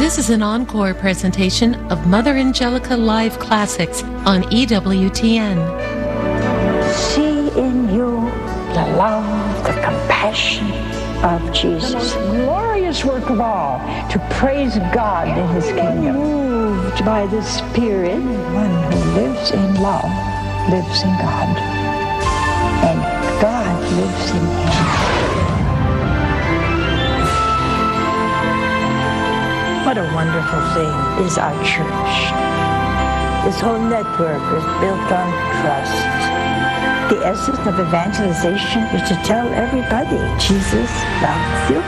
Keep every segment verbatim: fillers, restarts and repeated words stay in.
This is an encore presentation of Mother Angelica Live Classics on E W T N. See in you the love, the compassion of Jesus. The glorious work of all, to praise God in His kingdom. Moved by the Spirit, one who lives in love lives in God, and God lives in him. What a wonderful thing is our church. This whole network is built on trust. The essence of evangelization is to tell everybody Jesus loves you.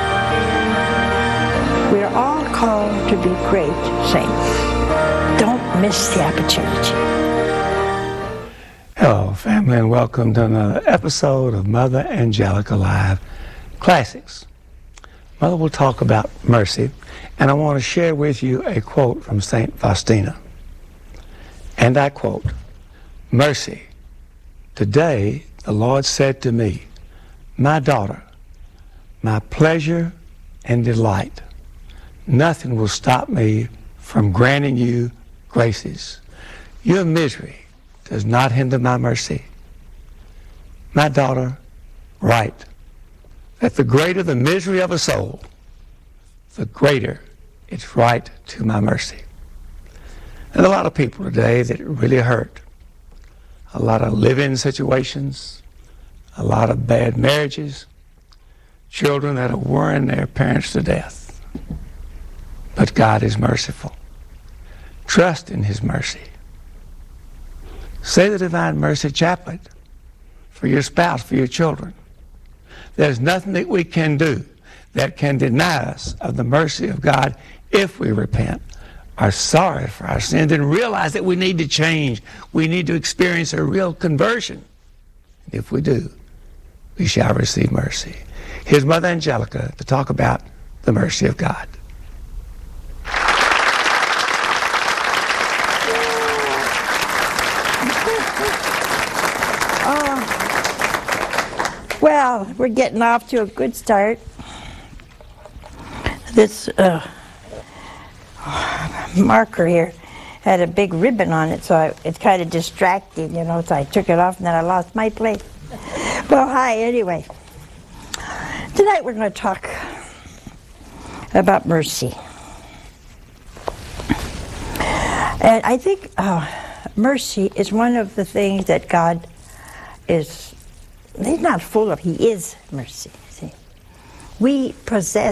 We are all called to be great saints. Don't miss the opportunity. Hello, family, and welcome to another episode of Mother Angelica Live Classics. Mother will talk about mercy, and I want to share with you a quote from Saint Faustina. And I quote, "Mercy, today the Lord said to me, my daughter, my pleasure and delight, nothing will stop me from granting you graces. Your misery does not hinder my mercy. My daughter, write that the greater the misery of a soul, the greater its right to my mercy." And a lot of people today that really hurt, a lot of live-in situations, a lot of bad marriages, children that are worrying their parents to death. But God is merciful. Trust in His mercy. Say the Divine Mercy Chaplet for your spouse, for your children. There's nothing that we can do that can deny us of the mercy of God if we repent, are sorry for our sins, and realize that we need to change. We need to experience a real conversion. And if we do, we shall receive mercy. Here's Mother Angelica to talk about the mercy of God. Well, we're getting off to a good start. This uh, marker here had a big ribbon on it, so I, it's kind of distracting, you know, so I took it off and then I lost my place. Well, hi, anyway. Tonight we're going to talk about mercy. And I think uh, mercy is one of the things that God is He's not full of, He is mercy. See, we possess